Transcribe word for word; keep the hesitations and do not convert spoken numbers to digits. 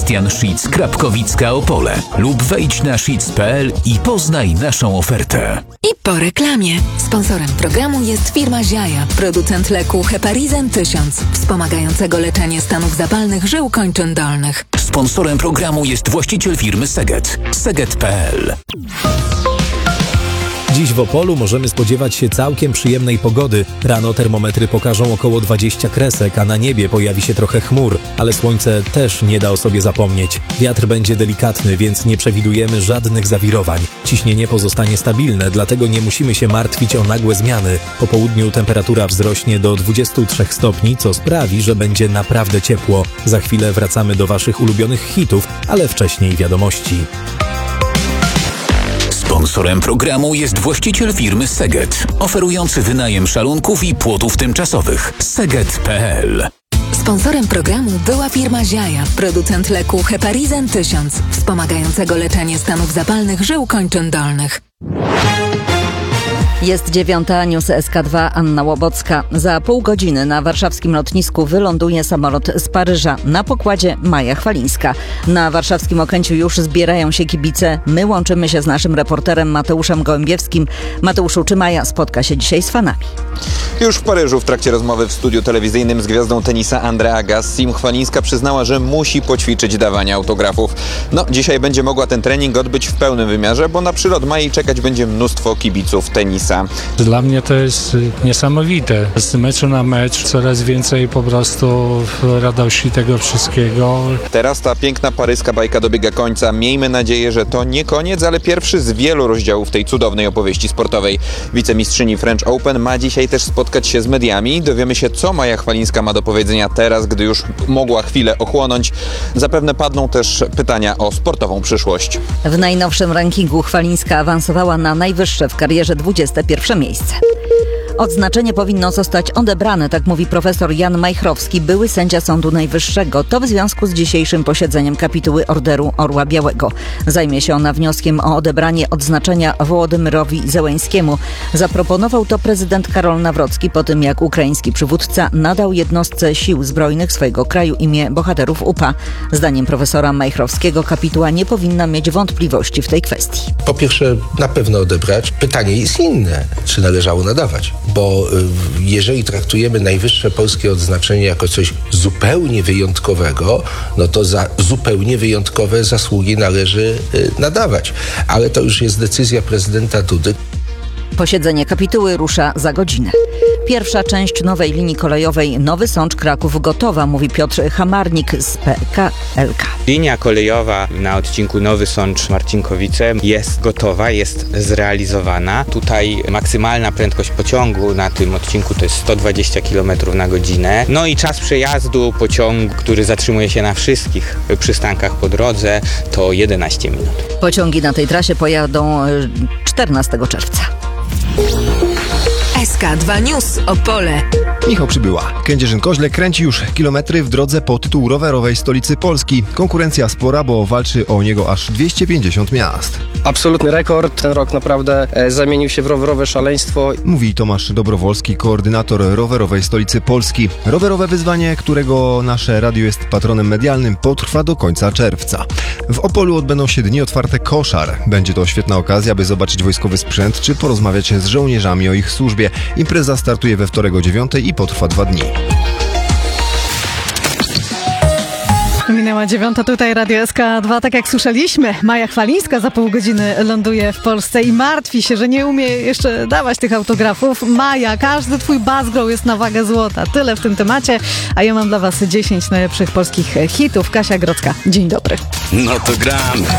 Sebastian Szitz, Krapkowicka, Opole lub wejdź na szitz kropka p l i poznaj naszą ofertę. I po reklamie. Sponsorem programu jest firma Ziaja, producent leku Heparizan tysiąc, wspomagającego leczenie stanów zapalnych żył kończyn dolnych. Sponsorem programu jest właściciel firmy Seget, seget kropka p l. Dziś w Opolu możemy spodziewać się całkiem przyjemnej pogody. Rano termometry pokażą około dwadzieścia kresek, a na niebie pojawi się trochę chmur, ale słońce też nie da o sobie zapomnieć. Wiatr będzie delikatny, więc nie przewidujemy żadnych zawirowań. Ciśnienie pozostanie stabilne, dlatego nie musimy się martwić o nagłe zmiany. Po południu temperatura wzrośnie do dwudziestu trzech stopni, co sprawi, że będzie naprawdę ciepło. Za chwilę wracamy do Waszych ulubionych hitów, ale wcześniej wiadomości. Sponsorem programu jest właściciel firmy Seget, oferujący wynajem szalunków i płotów tymczasowych. seget kropka p l. Sponsorem programu była firma Ziaja, producent leku Heparizan tysiąc, wspomagającego leczenie stanów zapalnych żył kończyn dolnych. Jest dziewiąta, news S K dwa, Anna Łobocka. Za pół godziny na warszawskim lotnisku wyląduje samolot z Paryża. Na pokładzie Maja Chwalińska. Na warszawskim Okęciu już zbierają się kibice. My łączymy się z naszym reporterem Mateuszem Gołębiewskim. Mateuszu, czy Maja spotka się dzisiaj z fanami? Już w Paryżu w trakcie rozmowy w studiu telewizyjnym z gwiazdą tenisa Andre Agassi Chwalińska przyznała, że musi poćwiczyć dawanie autografów. No, dzisiaj będzie mogła ten trening odbyć w pełnym wymiarze, bo na przylot Mai czekać będzie mnóstwo kibiców tenisa. Dla mnie to jest niesamowite. Z meczu na mecz coraz więcej po prostu radości tego wszystkiego. Teraz ta piękna paryska bajka dobiega końca. Miejmy nadzieję, że to nie koniec, ale pierwszy z wielu rozdziałów tej cudownej opowieści sportowej. Wicemistrzyni French Open ma dzisiaj też spotkać się z mediami. Dowiemy się, co Maja Chwalińska ma do powiedzenia teraz, gdy już mogła chwilę ochłonąć. Zapewne padną też pytania o sportową przyszłość. W najnowszym rankingu Chwalińska awansowała na najwyższe w karierze dwudzieste pierwsze miejsce. Odznaczenie powinno zostać odebrane, tak mówi profesor Jan Majchrowski, były sędzia Sądu Najwyższego. To w związku z dzisiejszym posiedzeniem kapituły Orderu Orła Białego. Zajmie się ona wnioskiem o odebranie odznaczenia Wołodymyrowi Zełeńskiemu. Zaproponował to prezydent Karol Nawrocki po tym, jak ukraiński przywódca nadał jednostce sił zbrojnych swojego kraju imię bohaterów U P A. Zdaniem profesora Majchrowskiego kapituła nie powinna mieć wątpliwości w tej kwestii. Po pierwsze, na pewno odebrać. Pytanie jest inne, czy należało nadawać. Bo jeżeli traktujemy najwyższe polskie odznaczenie jako coś zupełnie wyjątkowego, no to za zupełnie wyjątkowe zasługi należy nadawać. Ale to już jest decyzja prezydenta Dudy. Posiedzenie kapituły rusza za godzinę. Pierwsza część nowej linii kolejowej Nowy Sącz Kraków gotowa, mówi Piotr Hamarnik z P K L K. Linia kolejowa na odcinku Nowy Sącz Marcinkowice jest gotowa, jest zrealizowana. Tutaj maksymalna prędkość pociągu na tym odcinku to jest sto dwadzieścia kilometrów na godzinę. No i czas przejazdu pociągu, który zatrzymuje się na wszystkich przystankach po drodze, to jedenaście minut. Pociągi na tej trasie pojadą czternastego czerwca. S K dwa News Opole. Michał Przybyła. Kędzierzyn-Koźle kręci już kilometry w drodze po tytuł rowerowej stolicy Polski. Konkurencja spora, bo walczy o niego aż dwieście pięćdziesiąt miast. Absolutny rekord. Ten rok naprawdę zamienił się w rowerowe szaleństwo. Mówi Tomasz Dobrowolski, koordynator rowerowej stolicy Polski. Rowerowe wyzwanie, którego nasze radio jest patronem medialnym, potrwa do końca czerwca. W Opolu odbędą się dni otwarte koszar. Będzie to świetna okazja, by zobaczyć wojskowy sprzęt, czy porozmawiać z żołnierzami o ich służbie. Impreza startuje we wtorek o dziewiątej i potrwa dwa dni. Minęła dziewiąta, tutaj Radio S K dwa. Tak jak słyszeliśmy, Maja Chwalińska za pół godziny ląduje w Polsce i martwi się, że nie umie jeszcze dawać tych autografów. Maja, każdy twój bazgroł jest na wagę złota. Tyle w tym temacie, a ja mam dla was dziesięć najlepszych polskich hitów. Kasia Grodzka, dzień dobry. No to gramy.